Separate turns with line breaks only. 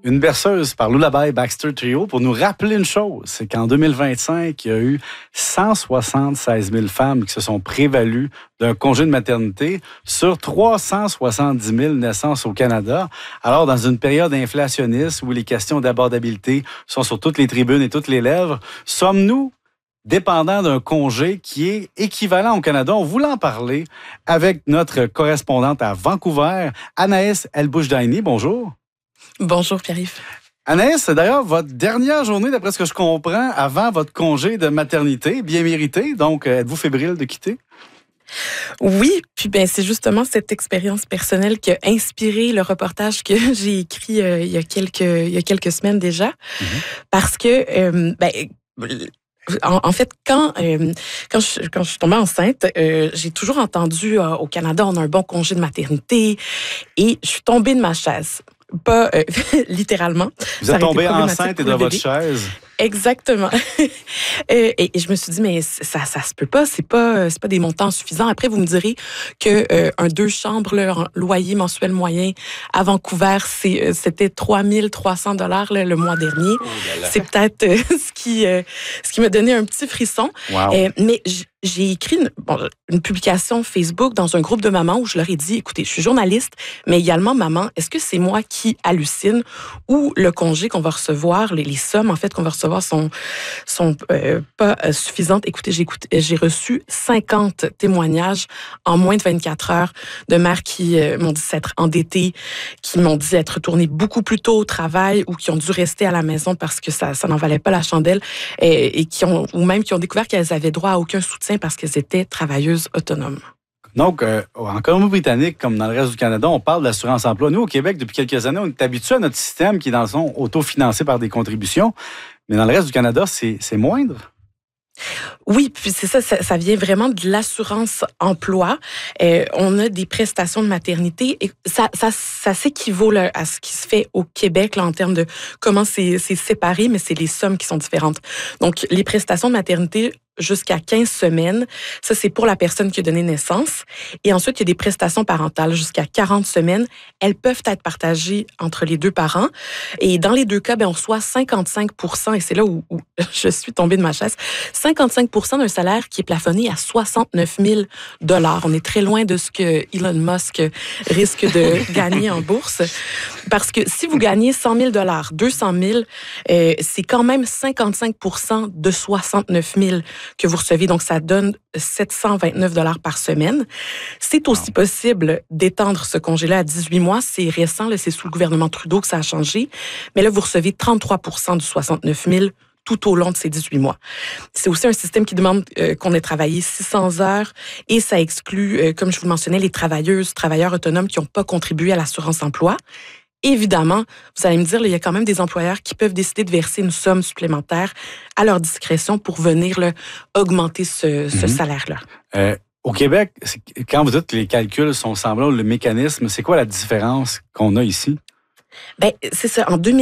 une berceuse par Lullaby Baxter Trio pour nous rappeler une chose, c'est qu'en 2025, il y a eu 176 000 femmes qui se sont prévalues d'un congé de maternité sur 370 000 naissances au Canada. Alors, dans une période inflationniste où les questions d'abordabilité sont sur toutes les tribunes et toutes les lèvres, sommes-nous dépendant d'un congé qui est équivalent au Canada? On voulait en parler avec notre correspondante à Vancouver, Anaïs El-Boujdaini. Bonjour.
Bonjour, Pierre-Yves.
Anaïs, c'est d'ailleurs votre dernière journée, d'après ce que je comprends, avant votre congé de maternité, bien mérité. Donc, êtes-vous fébrile de quitter?
Oui, puis c'est justement cette expérience personnelle qui a inspiré le reportage que j'ai écrit il y a quelques semaines déjà. Parce que, en fait, quand je suis tombée enceinte, j'ai toujours entendu au Canada, on a un bon congé de maternité, et je suis tombée de ma chaise. Pas littéralement.
Vous êtes tombée enceinte et de votre chaise.
Exactement. Et je me suis dit, mais ça se peut pas, c'est pas des montants suffisants. Après, vous me direz que un 2 chambres, un loyer mensuel moyen à Vancouver, c'était 3 300 $ le mois dernier.
Oh là là.
C'est peut-être ce qui m'a donné un petit frisson.
Wow.
Mais j'ai écrit une publication Facebook dans un groupe de mamans où je leur ai dit, écoutez, je suis journaliste, mais également maman, est-ce que c'est moi qui hallucine ou le congé qu'on va recevoir, les sommes en fait qu'on va recevoir sont pas suffisantes? Écoutez, j'ai reçu 50 témoignages en moins de 24 heures de mères qui m'ont dit s'être endettées, qui m'ont dit être retournées beaucoup plus tôt au travail ou qui ont dû rester à la maison parce que ça n'en valait pas la chandelle et qui ont découvert qu'elles avaient droit à aucun soutien parce qu'elles étaient travailleuses autonomes.
Donc, en Colombie-Britannique, comme dans le reste du Canada, on parle d'assurance-emploi. Nous, au Québec, depuis quelques années, on est habitué à notre système qui est, dans le fond, autofinancé par des contributions. Mais dans le reste du Canada, c'est moindre.
Oui, puis c'est ça vient vraiment de l'assurance-emploi. On a des prestations de maternité et ça s'équivaut là, à ce qui se fait au Québec là, en termes de comment c'est séparé, mais c'est les sommes qui sont différentes. Donc, les prestations de maternité jusqu'à 15 semaines, ça c'est pour la personne qui a donné naissance. Et ensuite, il y a des prestations parentales jusqu'à 40 semaines. Elles peuvent être partagées entre les deux parents. Et dans les deux cas, on reçoit 55%, et c'est là où je suis tombée de ma chaise, 55% d'un salaire qui est plafonné à 69 000 $. On est très loin de ce que Elon Musk risque de gagner en bourse. Parce que si vous gagnez 100 000 $, 200 000, c'est quand même 55% de 69 000 que vous recevez. Donc, ça donne 729 $ par semaine. C'est aussi possible d'étendre ce congé-là à 18 mois. C'est récent, là, c'est sous le gouvernement Trudeau que ça a changé. Mais là, vous recevez 33% du 69 000 tout au long de ces 18 mois. C'est aussi un système qui demande qu'on ait travaillé 600 heures et ça exclut, comme je vous le mentionnais, les travailleurs autonomes qui n'ont pas contribué à l'assurance-emploi. Évidemment, vous allez me dire, il y a quand même des employeurs qui peuvent décider de verser une somme supplémentaire à leur discrétion pour venir là, augmenter ce salaire-là.
Au Québec, quand vous dites que les calculs sont semblables, le mécanisme, c'est quoi la différence qu'on a ici?
C'est ça. En